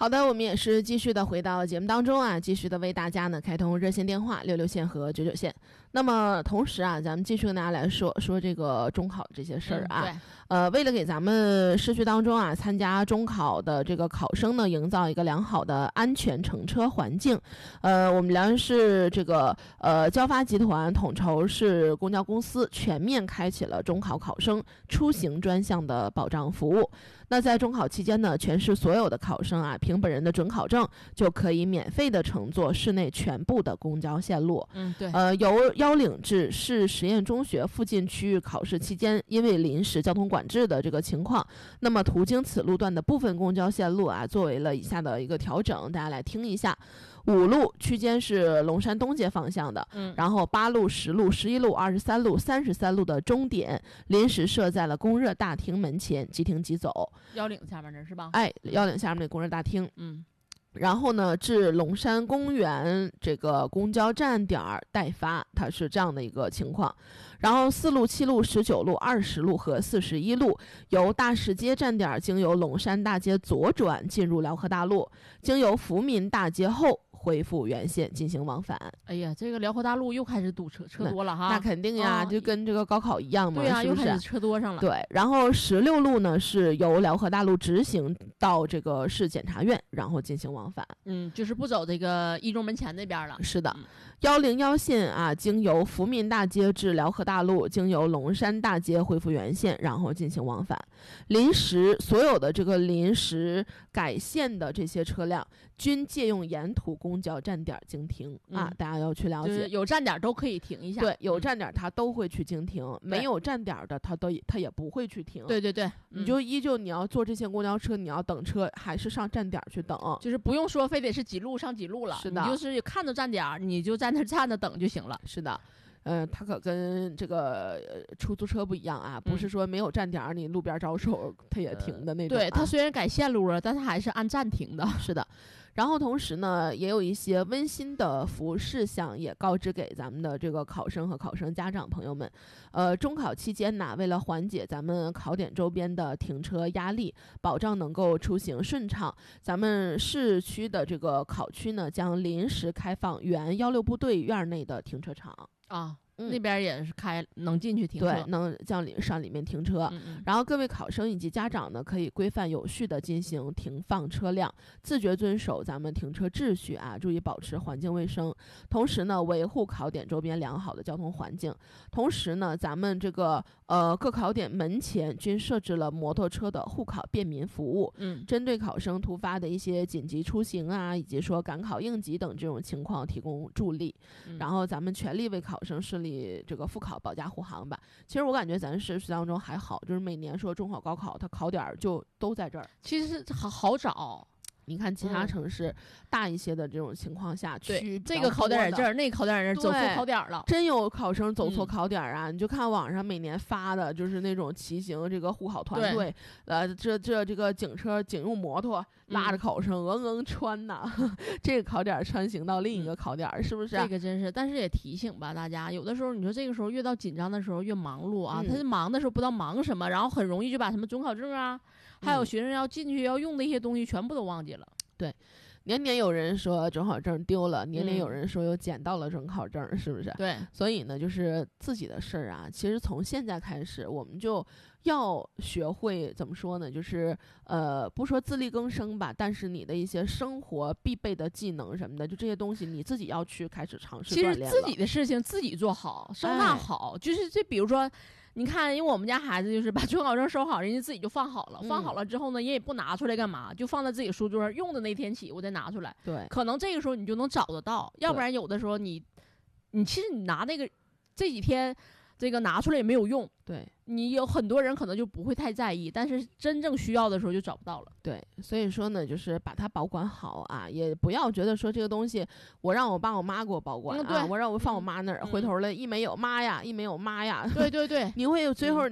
好的，我们也是继续的回到节目当中啊，继续的为大家呢开通热线电话66线和99线。那么同时啊，咱们继续跟大家来说这个中考这些事儿啊。为了给咱们市区当中啊参加中考的这个考生呢营造一个良好的安全乘车环境，我们辽源市这个交发集团统筹市公交公司全面开启了中考考生出行专项的保障服务。那在中考期间呢，全市所有的考生啊凭本人的准考证就可以免费的乘坐市内全部的公交线路。 对。 由腰岭至市实验中学附近区域考试期间，因为临时交通管制的这个情况，那么途经此路段的部分公交线路啊，作为了以下的一个调整，大家来听一下。5路区间是龙山东街方向的，然后8路、10路、11路、23路、33路的终点临时设在了供热大厅门前，即停即走。 腰岭下面那是吧？ 腰岭下面那供热大厅。然后呢，至龙山公园这个公交站点代发，它是这样的一个情况。然后4路、7路、19路、20路和41路由大石街站点经由龙山大街左转进入辽河大路，经由福民大街后恢复原线进行往返。 哎呀，这个辽河大路又开始堵车多了哈。 那肯定呀，就跟这个高考一样嘛。 对呀， 是不是又开始车多上了。 对，然后16路呢是由辽河大路直行到这个市检察院，然后进行往返。 就是不走这个一中门前那边了。 是的。101线啊，经由福民大街至辽河大路，经由龙山大街恢复原线，然后进行往返。所有的这个临时改线的这些车辆均借用沿途公交站点经停啊，大家要去了解。 就是有站点都可以停一下。 对，有站点它都会去经停，没有站点的它也不会去停。 对对对， 你就依旧你要坐这些公交车，你要等车还是上站点去等， 就是不用说非得是几路上几路了。 是的， 你就是看着站点你就在那站着等就行了。 是的。它可跟这个出租车不一样啊，不是说没有站点你路边招手它也停的那种。 对，它虽然改线路了，但它还是按站停的。 是的。然后同时呢，也有一些温馨的服务事项也告知给咱们的这个考生和考生家长朋友们。中考期间呢，为了缓解咱们考点周边的停车压力，保障能够出行顺畅，咱们市区的这个考区呢，将临时开放原16部队院内的停车场啊。那边也是能进去停车， 对，能上里面停车。然后各位考生以及家长呢，可以规范有序的进行停放车辆，自觉遵守咱们停车秩序啊，注意保持环境卫生，同时呢维护考点周边良好的交通环境。同时呢，咱们这个各考点门前均设置了摩托车的护考便民服务，针对考生突发的一些紧急出行啊，以及说赶考应急等这种情况提供助力。然后咱们全力为考生顺利这个复考保驾护航吧。其实我感觉咱市区当中还好，就是每年说中考高考它考点就都在这儿， 其实好找。 你看其他城市大一些的这种情况下， 对，这个考点在这儿，那个考点在这儿，走错考点了， 真有考生走错考点啊！你就看网上每年发的，就是那种骑行这个护考团队，这个警用摩托拉着考生穿呐，这个考点穿行到另一个考点，是不是？ 这个真是，但是也提醒吧大家，有的时候你说这个时候越到紧张的时候越忙碌啊，他忙的时候不知道忙什么，然后很容易就把什么准考证啊，还有学生要进去要用的一些东西全部都忘记了。 对，年年有人说准考证丢了，年年有人说又捡到了准考证，是不是？ 对， 所以呢，就是自己的事儿啊，其实从现在开始，我们就要学会怎么说呢？就是不说自力更生吧，但是你的一些生活必备的技能什么的，就这些东西你自己要去开始尝试锻炼了。 其实自己的事情自己做好，收纳好，就是这比如说。你看，因为我们家孩子就是把准考证收好，人家自己就放好了，放好了之后呢，人也不拿出来干嘛，就放在自己书桌上，用的那天起我再拿出来。 对， 可能这个时候你就能找得到，要不然有的时候你其实你拿那个这几天这个拿出来也没有用。 对， 你有很多人可能就不会太在意，但是真正需要的时候就找不到了。 对，所以说呢，就是把它保管好啊，也不要觉得说这个东西我让我爸我妈给我保管啊，我让我放我妈那儿，回头了一没有妈呀，对对对，你会有最后